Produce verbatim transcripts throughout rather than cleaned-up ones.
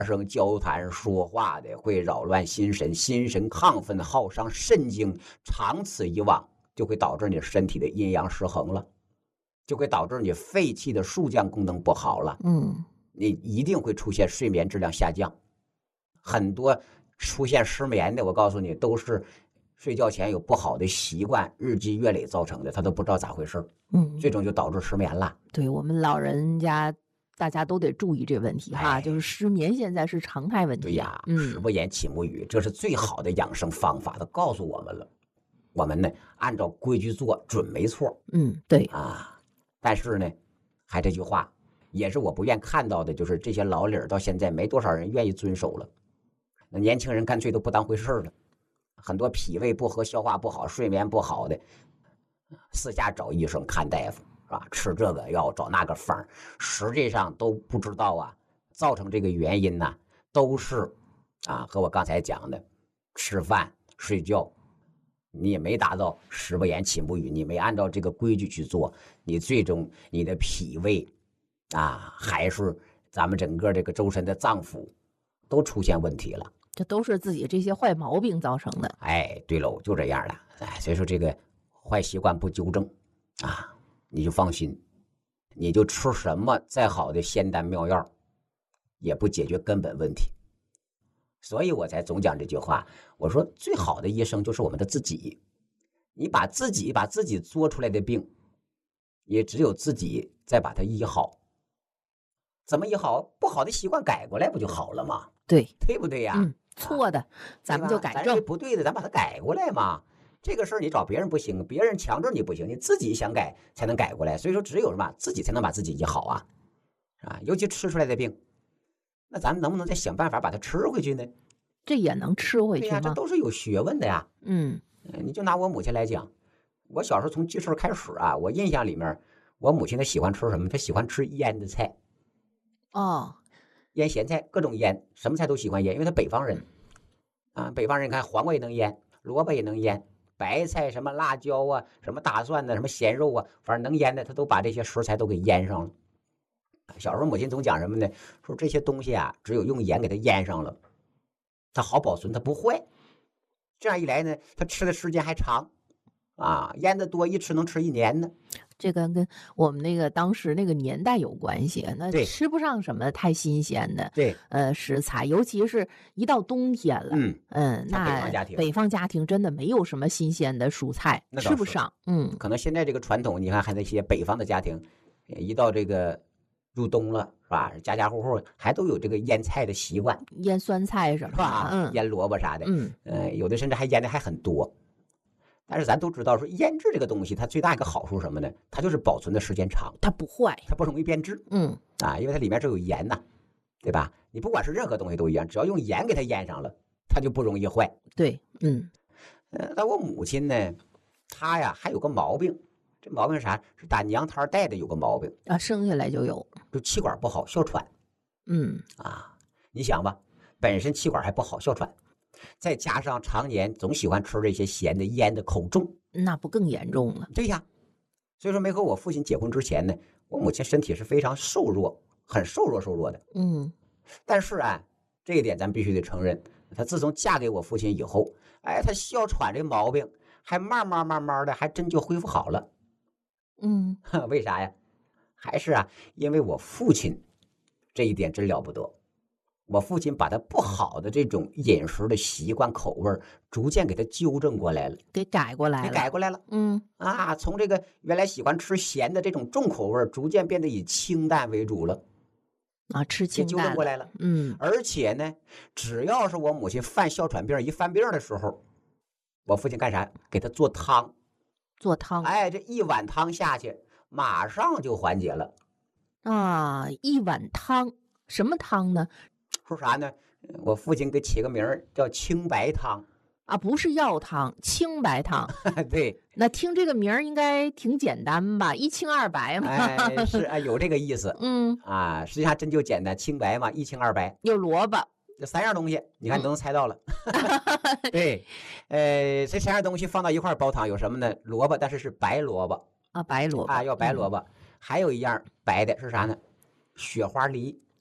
声交谈说话的，会扰乱心神，心神亢奋，耗伤肾经，长此以往就会导致你身体的阴阳失衡了，就会导致你肺气的肃降功能不好了。 嗯， 你一定会出现睡眠质量下降。很多出现失眠的，我告诉你，都是睡觉前有不好的习惯，日积月累造成的，他都不知道咋回事， 嗯， 最终就导致失眠了。 对，我们老人家大家都得注意这个问题哈， 哎就是失眠现在是常态问题。 对呀， 嗯， 食不言，寝不语，这是最好的养生方法，他告诉我们了。我们呢，按照规矩做，准没错。 嗯，对啊，但是呢，还这句话，也是我不愿看到的，就是这些老理儿到现在没多少人愿意遵守了。那年轻人干脆都不当回事了，很多脾胃不和、消化不好、睡眠不好的，私下找医生看大夫是吧？吃这个药，找那个方，实际上都不知道啊，造成这个原因呢，都是啊和我刚才讲的，吃饭、睡觉，你也没达到食不言，寝不语，你没按照这个规矩去做，你最终你的脾胃啊，还是咱们整个这个周身的脏腑都出现问题了。 这都是自己这些坏毛病造成的。 哎，对喽，就这样了。哎，所以说这个坏习惯不纠正啊，你就放心，你就吃什么再好的仙丹妙药，也不解决根本问题。所以我才总讲这句话，我说最好的医生就是我们的自己。你把自己把自己做出来的病，也只有自己再把它医好。怎么医好？不好的习惯改过来不就好了吗？ 对， 对不对呀？ 嗯，错的， 啊、 咱们就改正； 不对的，咱把它改过来嘛。这个事儿你找别人不行，别人强制你不行，你自己想改才能改过来。所以说，只有什么自己才能把自己医好啊，啊，尤其吃出来的病，那咱们能不能再想办法把它吃回去呢？ 这也能吃回去吗？ 对呀，这都是有学问的呀。 嗯， 你就拿我母亲来讲，我小时候从记事开始啊，我印象里面，我母亲她喜欢吃什么？她喜欢吃腌的菜。 哦， 腌咸菜，各种腌，什么菜都喜欢腌，因为她北方人啊，北方人看黄瓜也能腌，萝卜也能腌，白菜什么辣椒啊，什么大蒜的，什么咸肉啊，反正能腌的，她都把这些食材都给腌上了。小时候母亲总讲什么呢？说这些东西啊，只有用盐给它腌上了，它好保存，它不坏。这样一来呢，它吃的时间还长啊，腌的多，一吃能吃一年呢。 这个跟我们那个当时那个年代有关系，那吃不上什么太新鲜的对呃食材，尤其是一到冬天了， 嗯嗯，那北方家庭北方家庭真的没有什么新鲜的蔬菜，吃不上。嗯， 可能现在这个传统，你看还那些北方的家庭，一到这个入冬了是吧，家家户户还都有这个腌菜的习惯， 腌酸菜是吧？ 啊、 嗯， 腌萝卜啥的， 嗯， 呃，有的甚至还腌的还很多。但是咱都知道，说腌制这个东西，它最大一个好处是什么呢？它就是保存的时间长， 它不坏， 它不容易变质。 嗯啊，因为它里面是有盐呐，对吧？你不管是任何东西都一样，只要用盐给它腌上了，它就不容易坏。 对，嗯， 呃，但我母亲呢，她呀还有个毛病，这毛病是啥？是打娘胎带的，有个毛病啊，生下来就有， 就气管不好，哮喘。 嗯啊，你想吧，本身气管还不好，哮喘。再加上常年总喜欢吃这些咸的、腌的，口重， 那不更严重了？ 对呀，所以说没和我父亲结婚之前呢，我母亲身体是非常瘦弱，很瘦弱瘦弱的。 嗯， 但是啊，这一点咱必须得承认，她自从嫁给我父亲以后，哎，她哮喘这毛病还慢慢慢慢的还真就恢复好了。 嗯， 为啥呀？还是啊，因为我父亲这一点真了不得。我父亲把他不好的这种饮食的习惯口味逐渐给他纠正过来了， 给改过来了， 给改过来了。 嗯啊，从这个原来喜欢吃咸的这种重口味逐渐变得以清淡为主了。 啊，吃清淡纠正过来了。 嗯， 而且呢，只要是我母亲犯哮喘病一犯病的时候，我父亲干啥？给他做汤， 做汤。 哎，这一碗汤下去，马上就缓解了。 啊，一碗汤，什么汤呢？ 说啥呢？我父亲给起个名儿叫清白汤啊，不是药汤，清白汤。 对， 那听这个名儿应该挺简单吧？一清二白嘛。 哎，是啊，有这个意思。 嗯啊，实际上真就简单，清白嘛，一清二白。 有萝卜， 这三样东西，你看你都能猜到了。嗯、对，呃，这三样东西放到一块煲汤有什么呢？萝卜，但是是白萝卜啊，白萝卜啊，要白萝卜。嗯、还有一样白的是啥呢？雪花梨。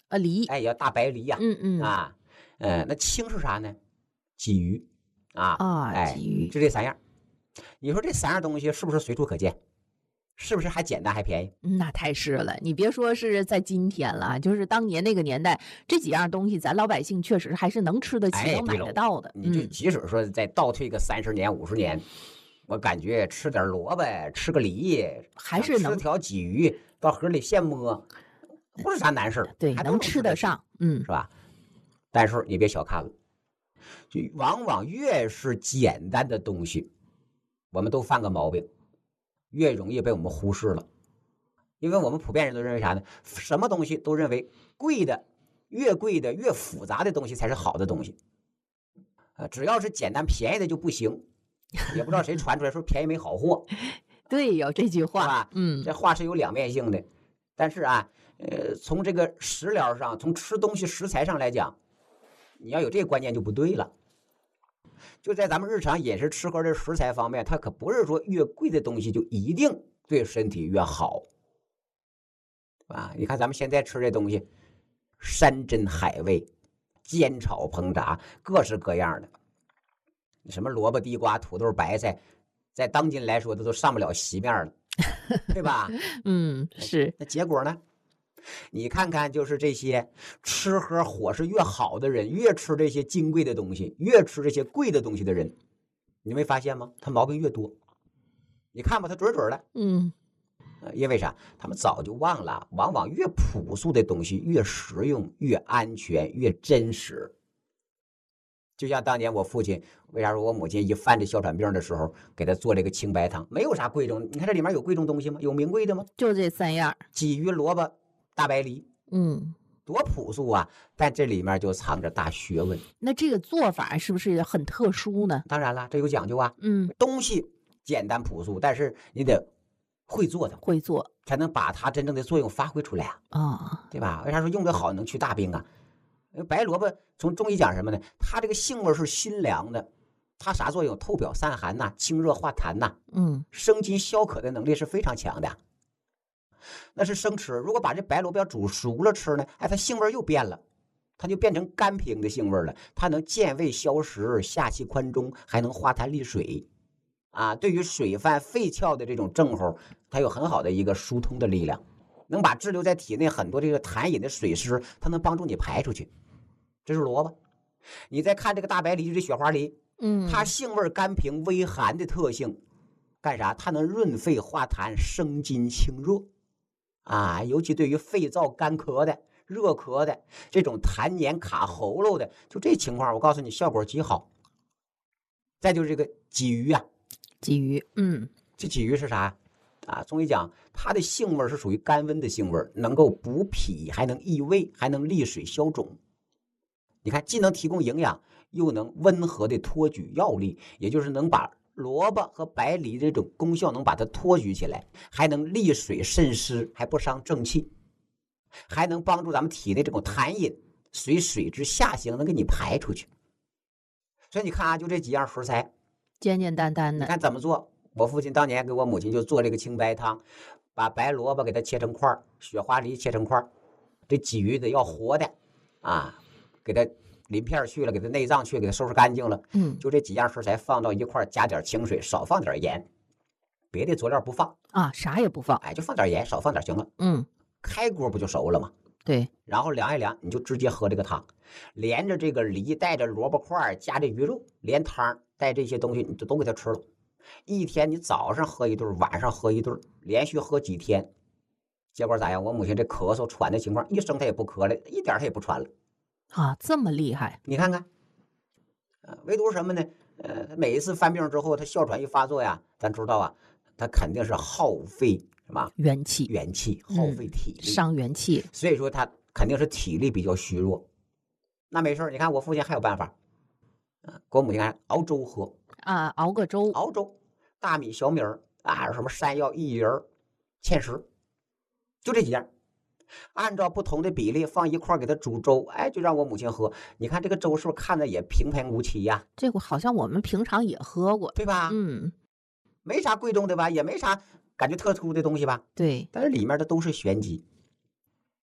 啊，梨， 哎，要大白梨呀、 嗯嗯啊，呃，那青是啥呢？鲫鱼啊， 啊， 哎， 鲫鱼， 就这三样。你说这三样东西是不是随处可见？是不是还简单还便宜？ 那太是了。你别说是在今天了，就是当年那个年代，这几样东西咱老百姓确实还是能吃得起、 哎， 能买得到的。 你就嗯， 即使说再倒退个三十年、五十年，我感觉吃点萝卜，吃个梨， 还是能吃条鲫鱼，到河里现摸，不是啥难事对， 还能吃得上。嗯， 是吧？但是你别小看了，就往往越是简单的东西，我们都犯个毛病，越容易被我们忽视了。因为我们普遍人都认为啥呢？什么东西都认为贵的，越贵的越复杂的东西才是好的东西。呃，只要是简单便宜的就不行。也不知道谁传出来说便宜没好货， 对，有这句话吧？ 嗯， 这话是有两面性的。但是啊，呃，从这个食疗上，从吃东西食材上来讲，你要有这个观念就不对了。就在咱们日常饮食吃喝的食材方面，它可不是说越贵的东西就一定对身体越好。啊，你看咱们现在吃这东西，山珍海味、煎炒烹炸，各式各样的，什么萝卜、地瓜、土豆、白菜，在当今来说，这都上不了席面了，对吧？ 嗯，是。 那结果呢？你看看，就是这些吃喝伙食越好的人，越吃这些金贵的东西，越吃这些贵的东西的人，你没发现吗？他毛病越多。你看吧，他准准的。 嗯。 因为啥？他们早就忘了，往往越朴素的东西越实用、越安全、越真实。就像当年我父亲，为啥说我母亲一犯这哮喘病的时候，给他做这个清白汤，没有啥贵重。你看这里面有贵重东西吗？有名贵的吗？ 就这三样： 鲫鱼、萝卜、大白梨。 嗯， 多朴素啊！但这里面就藏着大学问。 那这个做法是不是很特殊呢？ 当然了，这有讲究啊。 嗯， 东西简单朴素，但是你得会做的， 会做才能把它真正的作用发挥出来啊， 啊， 对吧？为啥说用得好能去大病啊？白萝卜从中医讲什么呢？它这个性味是辛凉的，它啥作用？透表散寒呐、啊，清热化痰呐、啊， 嗯， 生津消渴的能力是非常强的。那是生吃，如果把这白萝卜煮熟了吃呢，哎，它性味又变了，它就变成甘平的性味了。它能健胃消食、下气宽中，还能化痰利水。啊，对于水泛肺窍的这种症候，它有很好的一个疏通的力量，能把滞留在体内很多这个痰饮的水湿，它能帮助你排出去。这是萝卜。你再看这个大白梨，就是雪花梨， 嗯， 它性味甘平、微寒的特性，干啥？它能润肺化痰、生津清热。啊，尤其对于肺燥干咳的、热咳的这种痰黏卡喉咙的，就这情况，我告诉你，效果极好。再就是这个鲫鱼啊。 鲫鱼，嗯， 这鲫鱼是啥啊？中医讲，它的性味是属于甘温的性味，能够补脾，还能益胃，还能利水消肿。你看，既能提供营养，又能温和的托举药力，也就是能把萝卜和白梨这种功效能把它托举起来，还能利水渗湿，还不伤正气，还能帮助咱们体内这种痰饮随水之下行，能给你排出去。所以你看啊，就这几样食材。 简简单单的， 你看怎么做？我父亲当年给我母亲就做这个清白汤，把白萝卜给它切成块，雪花梨切成块，这鲫鱼得要活的啊，给它鳞片去了，给它内脏去，给它收拾干净了。 嗯， 就这几样食材放到一块，加点清水，少放点盐，别的佐料不放啊，啥也不放， 哎，就放点盐，少放点行了。 嗯， 开锅不就熟了吗？ 对， 然后凉一凉，你就直接喝这个汤，连着这个梨，带着萝卜块，加这鱼肉，连汤带这些东西，你就都给它吃了。一天你早上喝一顿，晚上喝一顿，连续喝几天，结果咋样？我母亲这咳嗽喘的情况，一声她也不咳了，一点她也不喘了。 啊，这么厉害！ 你看看，呃，唯独什么呢？呃，每一次犯病之后，他哮喘一发作呀，咱知道啊，他肯定是耗费什么元气， 元气耗费体力， 嗯、伤元气， 所以说他肯定是体力比较虚弱。那没事，你看我父亲还有办法，啊，给我母亲看熬粥喝啊，熬个粥， 熬粥，大米、小米儿啊，什么山药、薏仁、芡实，就这几样，按照不同的比例放一块给他煮粥，哎，就让我母亲喝。你看这个粥是不是看着也平平无奇呀？ 这个好像我们平常也喝过， 对吧？ 嗯， 没啥贵重的吧，也没啥感觉特殊的东西吧？ 对， 但是里面的都是玄机。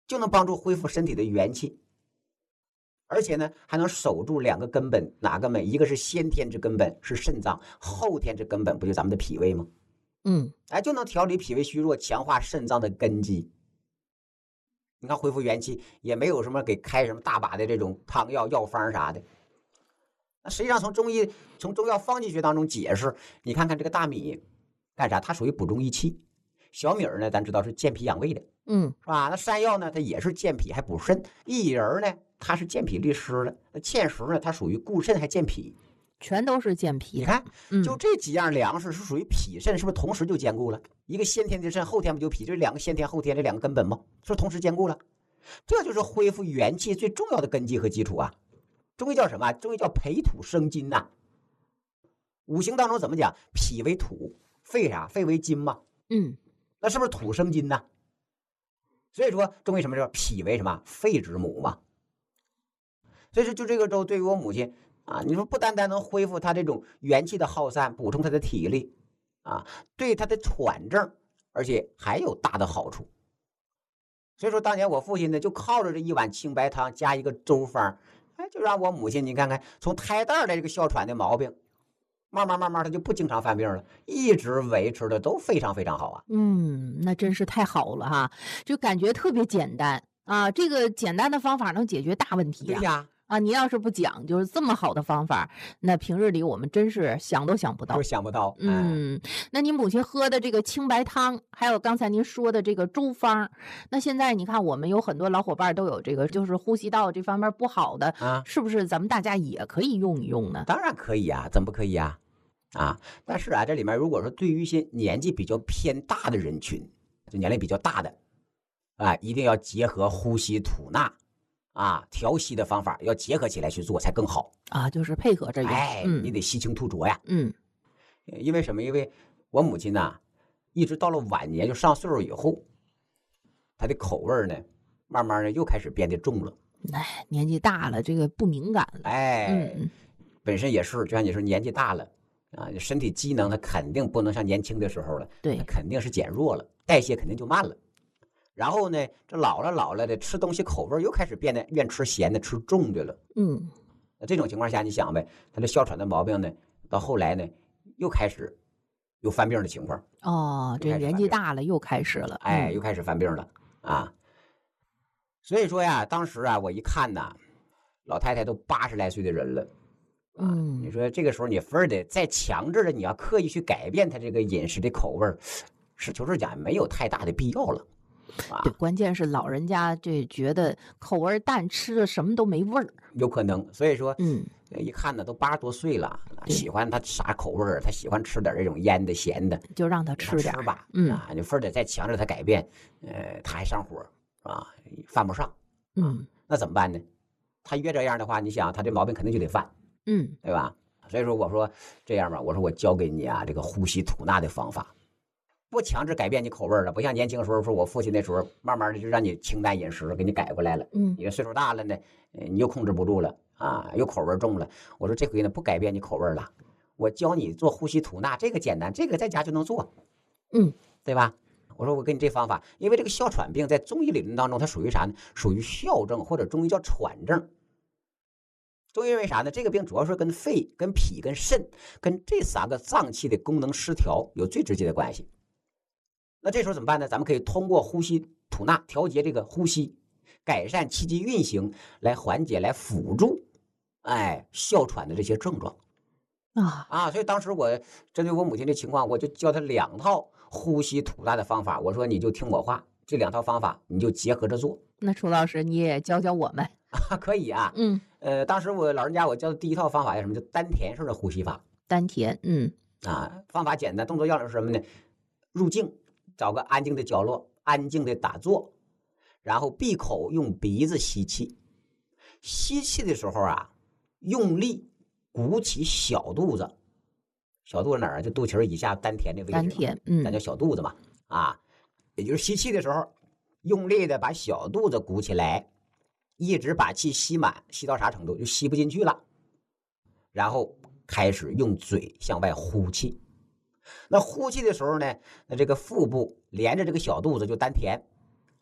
就能帮助恢复身体的元气，而且呢还能守住两个根本，哪根本？一个是先天之根本是肾脏，后天之根本不就咱们的脾胃吗？ 嗯， 哎，就能调理脾胃虚弱，强化肾脏的根基。你看恢复元气也没有什么给开什么大把的这种汤药药方啥的。那实际上从中医从中药方剂学当中解释，你看看这个大米干啥？它属于补中益气。小米儿呢，咱知道是健脾养胃的， 嗯， 是吧？那山药呢，它也是健脾还补肾。薏仁呢，它是健脾利湿的。那芡实呢，它属于固肾还健脾。 全都是健脾。 你看， 嗯就这几样粮食是属于脾肾，是不是同时就兼顾了？一个先天的肾，后天不就脾？这两个先天后天这两个根本吗？是不是同时兼顾了？这就是恢复元气最重要的根基和基础啊！中医叫什么？中医叫培土生金呐、啊。五行当中怎么讲？脾为土，肺啥？肺为金嘛。 嗯， 那是不是土生金呐？所以说中医什么叫脾为什么？肺之母嘛。所以说就这个粥对于我母亲啊，你说不单单能恢复她这种元气的耗散，补充她的体力啊，对她的喘症，而且还有大的好处。所以说当年我父亲呢，就靠着这一碗清白汤加一个粥方，哎，就让我母亲你看看，从胎蛋的这个哮喘的毛病，慢慢慢慢他就不经常犯病了，一直维持的都非常非常好啊。 嗯，那真是太好了哈，就感觉特别简单啊，这个简单的方法能解决大问题呀。 对呀。 啊，你要是不讲，就是这么好的方法，那平日里我们真是想都想不到， 都想不到。 嗯，那您母亲喝的这个清白汤，还有刚才您说的这个粥方，那现在你看我们有很多老伙伴都有这个，就是呼吸道这方面不好的啊，是不是咱们大家也可以用一用呢？ 当然可以啊，怎么不可以啊？啊，但是啊，这里面如果说对于一些年纪比较偏大的人群，就年龄比较大的，啊，一定要结合呼吸吐纳。啊，调息的方法要结合起来去做才更好啊，就是配合着用。 哎，嗯、你得吸清吐浊呀。 嗯， 因为什么？因为我母亲呢，一直到了晚年就上岁数以后，她的口味呢，慢慢的又开始变得重了。 哎，年纪大了，这个不敏感了。 哎，嗯、本身也是，就像你说，年纪大了啊，身体机能它肯定不能像年轻的时候了， 对， 肯定是减弱了，代谢肯定就慢了。然后呢，这老了老了的吃东西口味又开始变得愿吃咸的，吃重的了。 嗯， 那这种情况下，你想呗，他的哮喘的毛病呢，到后来呢，又开始有犯病的情况。 哦，这年纪大了又开始了， 哎，又开始犯病了啊。所以说呀，当时啊，我一看呐，老太太都八十来岁的人了。嗯，你说这个时候你非儿得再强制的，你要刻意去改变她这个饮食的口味，实求是讲没有太大的必要了。 对，关键是老人家这觉得口味淡，吃的什么都没味儿， 有可能。所以说， 嗯， 一看呢都八十多岁了，喜欢他啥口味儿，他喜欢吃点这种腌的、咸的， 就让他吃点吃吧。 嗯啊，你非得再强制他改变，呃，他还上火是吧？犯不上。 嗯， 那怎么办呢？他越这样的话，你想他这毛病肯定就得犯， 嗯， 对吧？所以说我说这样吧，我说我教给你啊这个呼吸吐纳的方法。不强制改变你口味了，不像年轻的时候，说我父亲那时候慢慢的就让你清淡饮食，给你改过来了。嗯，你岁数大了呢，你又控制不住了啊，又口味重了。我说这回呢不改变你口味了，我教你做呼吸吐纳，这个简单，这个在家就能做。嗯，对吧？我说我给你这方法，因为这个哮喘病在中医理论当中它属于啥呢？属于哮症或者中医叫喘症。中医认为啥呢？这个病主要是跟肺、跟脾、跟肾、跟这三个脏器的功能失调有最直接的关系。那这时候怎么办呢？咱们可以通过呼吸吐纳调节这个呼吸，改善气机运行，来缓解、来辅助，哎，哮喘的这些症状啊啊！所以当时我针对我母亲的情况，我就教她两套呼吸吐纳的方法。我说你就听我话，这两套方法你就结合着做。 那楚老师你也教教我们啊？可以啊，嗯，呃，当时我老人家我教的第一套方法叫什么？叫丹田式的呼吸法。 丹田，嗯啊，方法简单，动作要领是什么呢？入静。找个安静的角落，安静的打坐，然后闭口用鼻子吸气。吸气的时候啊，用力鼓起小肚子，小肚子哪儿啊？就肚脐以下丹田的位置。 丹田，嗯， 咱叫小肚子嘛，啊，也就是吸气的时候，用力的把小肚子鼓起来，一直把气吸满，吸到啥程度就吸不进去了，然后开始用嘴向外呼气。那呼气的时候呢，那这个腹部连着这个小肚子就丹田，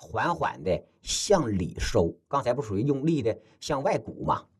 缓缓的向里收。刚才不属于用力的向外鼓嘛？